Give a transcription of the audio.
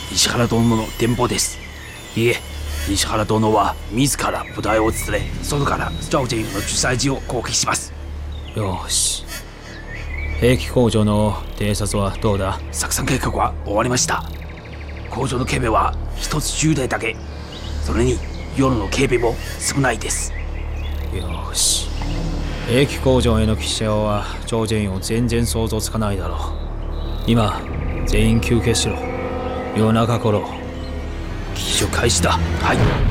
石原殿の電報です。いえ、石原殿は自ら部隊を連れ、外から趙全の主催地を攻撃します。 よし。兵器工場の偵察はどうだ？ 作戦計画は終わりました。工場の警備は一つ10台だけ。それに夜の警備も少ないです。 よし。兵器工場への奇襲は趙全を全然想像つかないだろう。今全員休憩しろ。夜中頃奇襲開始だ。 はい。